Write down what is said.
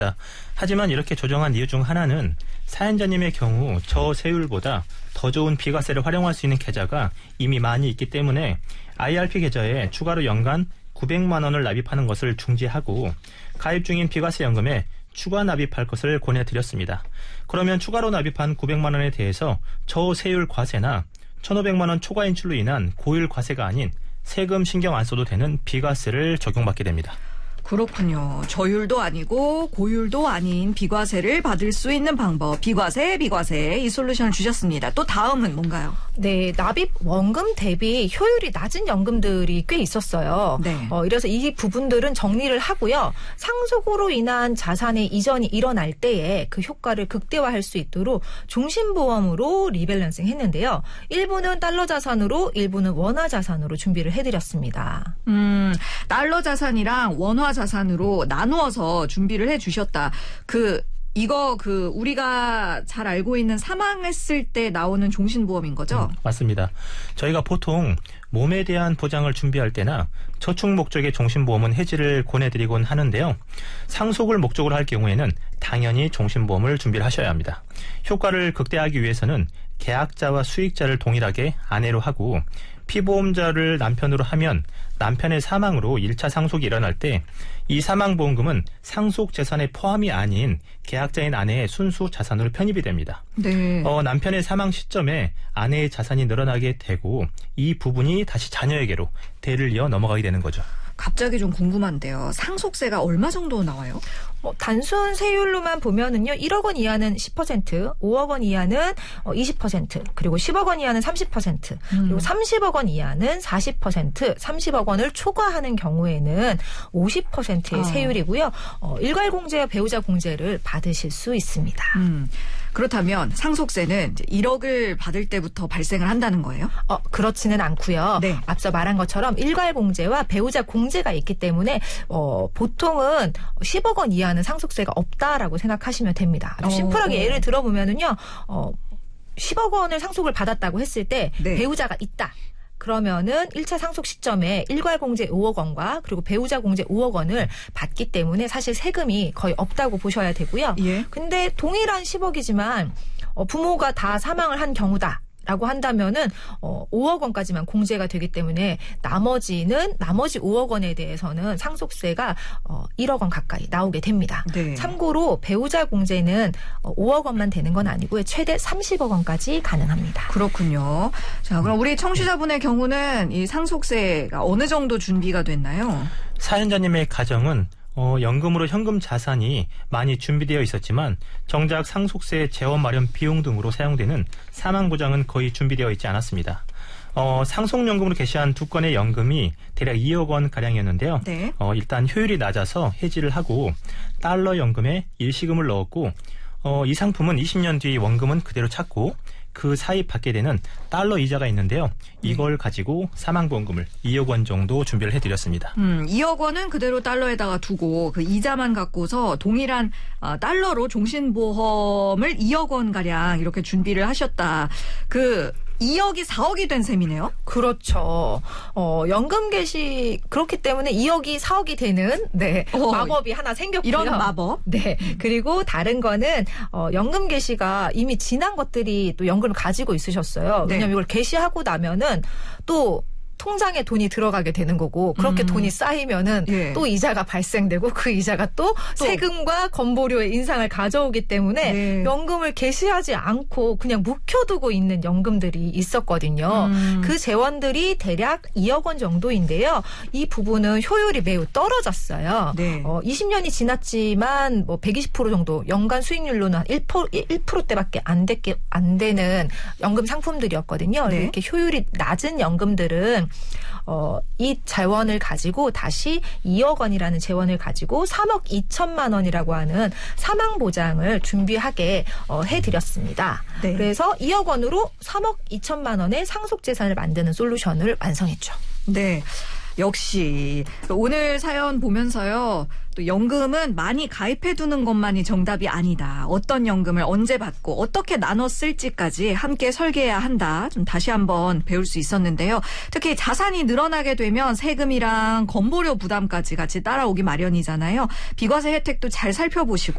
하지만 이렇게 조정한 이유 중 하나는 사연자님의 경우 저세율보다 더 좋은 비과세를 활용할 수 있는 계좌가 이미 많이 있기 때문에 IRP 계좌에 추가로 연간 900만 원을 납입하는 것을 중지하고 가입 중인 비과세 연금에 추가 납입할 것을 권해드렸습니다. 그러면 추가로 납입한 900만 원에 대해서 저세율 과세나 1,500만 원 초과 인출로 인한 고율 과세가 아닌 세금 신경 안 써도 되는 비과세를 적용받게 됩니다. 그렇군요. 저율도 아니고 고율도 아닌 비과세를 받을 수 있는 방법. 비과세 이 솔루션을 주셨습니다. 또 다음은 뭔가요? 네, 납입 원금 대비 효율이 낮은 연금들이 꽤 있었어요. 네. 이래서 이 부분들은 정리를 하고요. 상속으로 인한 자산의 이전이 일어날 때에 그 효과를 극대화할 수 있도록 종신보험으로 리밸런싱 했는데요. 일부는 달러 자산으로, 일부는 원화 자산으로 준비를 해드렸습니다. 달러 자산이랑 원화 자산으로 나누어서 준비를 해주셨다. 이거 우리가 잘 알고 있는 사망했을 때 나오는 종신보험인 거죠? 맞습니다. 저희가 보통 몸에 대한 보장을 준비할 때나 저축 목적의 종신보험은 해지를 권해드리곤 하는데요. 상속을 목적으로 할 경우에는 당연히 종신보험을 준비를 하셔야 합니다. 효과를 극대화하기 위해서는 계약자와 수익자를 동일하게 아내로 하고 피보험자를 남편으로 하면 남편의 사망으로 1차 상속이 일어날 때 이 사망보험금은 상속 재산에 포함이 아닌 계약자인 아내의 순수 자산으로 편입이 됩니다. 네. 남편의 사망 시점에 아내의 자산이 늘어나게 되고 이 부분이 다시 자녀에게로 대를 이어 넘어가게 되는 거죠. 갑자기 좀 궁금한데요. 상속세가 얼마 정도 나와요? 단순 세율로만 보면은요, 1억 원 이하는 10%, 5억 원 이하는 20%, 그리고 10억 원 이하는 30%, 그리고 30억 원 이하는 40%, 30억 원을 초과하는 경우에는 50%의 세율이고요. 일괄공제와 배우자 공제를 받으실 수 있습니다. 그렇다면 상속세는 이제 1억을 받을 때부터 발생을 한다는 거예요? 그렇지는 않고요. 네. 앞서 말한 것처럼 일괄공제와 배우자 공제가 있기 때문에 보통은 10억 원 이하는 상속세가 없다라고 생각하시면 됩니다. 아주 심플하게 예를 들어보면은요. 10억 원을 상속을 받았다고 했을 때 네. 배우자가 있다. 그러면은 1차 상속 시점에 일괄공제 5억 원과 그리고 배우자 공제 5억 원을 받기 때문에 사실 세금이 거의 없다고 보셔야 되고요. 예. 근데 동일한 10억이지만 부모가 다 사망을 한 경우다. 라고 한다면은 5억 원까지만 공제가 되기 때문에 나머지 5억 원에 대해서는 상속세가 1억 원 가까이 나오게 됩니다. 네. 참고로 배우자 공제는 5억 원만 되는 건 아니고요. 최대 30억 원까지 가능합니다. 그렇군요. 자, 그럼 우리 청취자분의 경우는 이 상속세가 어느 정도 준비가 됐나요? 사연자님의 가정은 연금으로 현금 자산이 많이 준비되어 있었지만 정작 상속세 재원 마련 비용 등으로 사용되는 사망보장은 거의 준비되어 있지 않았습니다. 상속연금으로 게시한 두 건의 연금이 대략 2억 원 가량이었는데요. 네. 일단 효율이 낮아서 해지를 하고 달러 연금에 일시금을 넣었고 이 상품은 20년 뒤 원금은 그대로 찾고 그 사이 받게 되는 달러 이자가 있는데요. 이걸 가지고 사망보험금을 2억 원 정도 준비를 해드렸습니다. 2억 원은 그대로 달러에다가 두고 그 이자만 갖고서 동일한 달러로 종신보험을 2억 원 가량 이렇게 준비를 하셨다. 2억이 4억이 된 셈이네요. 그렇죠. 연금 개시 그렇기 때문에 2억이 4억이 되는 마법이 하나 생겼고요. 이런 마법. 네. 그리고 다른 거는 연금 개시가 이미 지난 것들이 또 연금을 가지고 있으셨어요. 네. 왜냐하면 이걸 개시하고 나면은 또 통장에 돈이 들어가게 되는 거고 그렇게 돈이 쌓이면은 예. 또 이자가 발생되고 그 이자가 또 세금과 건보료의 인상을 가져오기 때문에 네. 연금을 개시하지 않고 그냥 묵혀두고 있는 연금들이 있었거든요. 그 재원들이 대략 2억 원 정도인데요. 이 부분은 효율이 매우 떨어졌어요. 네. 20년이 지났지만 120% 정도 연간 수익률로는 한 1%대밖에 안 되는 연금 상품들이었거든요. 네. 이렇게 효율이 낮은 연금들은 이 재원을 가지고 다시 2억 원이라는 재원을 가지고 3억 2천만 원이라고 하는 사망보장을 준비하게 해드렸습니다. 네. 그래서 2억 원으로 3억 2천만 원의 상속재산을 만드는 솔루션을 완성했죠. 네. 역시 오늘 사연 보면서요. 또 연금은 많이 가입해두는 것만이 정답이 아니다. 어떤 연금을 언제 받고 어떻게 나눠 쓸지까지 함께 설계해야 한다. 좀 다시 한번 배울 수 있었는데요. 특히 자산이 늘어나게 되면 세금이랑 건보료 부담까지 같이 따라오기 마련이잖아요. 비과세 혜택도 잘 살펴보시고